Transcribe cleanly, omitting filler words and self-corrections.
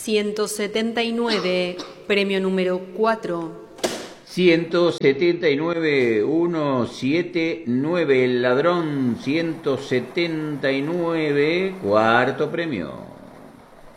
179, premio número 4. 179, 179, el ladrón 179, cuarto premio.